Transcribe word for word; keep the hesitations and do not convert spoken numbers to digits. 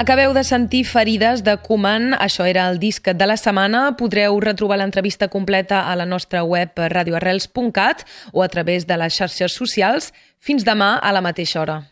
Acabeu de sentir Ferides de Koeman, això era el disc de la setmana. Podreu retrobar l'entrevista completa a la nostra web radio arrels punt cat o a través de les xarxes socials. Fins demà a la mateixa hora.